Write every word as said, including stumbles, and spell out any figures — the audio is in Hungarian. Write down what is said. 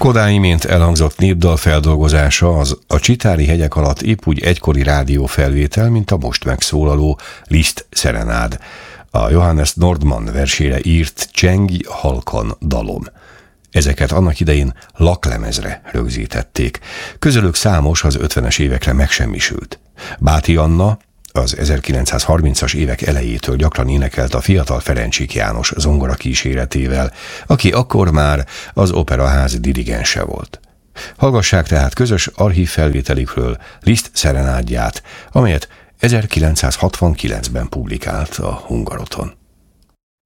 Kodály imént elhangzott népdal feldolgozása az a Csitári hegyek alatt épp úgy egykori rádiófelvétel, mint a most megszólaló Liszt szerenád, a Johannes Nordmann versére írt Csengj halkan dalom. Ezeket annak idején laklemezre rögzítették. Közülük számos az ötvenes évekre megsemmisült. Báti Anna az ezerkilencszázharmincas évek elejétől gyakran énekelt a fiatal Ferencsik János zongora kíséretével, aki akkor már az Operaház dirigense volt. Hallgassák tehát közös archív felvételikről Liszt szerenádját, amelyet ezerkilencszázhatvankilencben publikált a Hungaroton.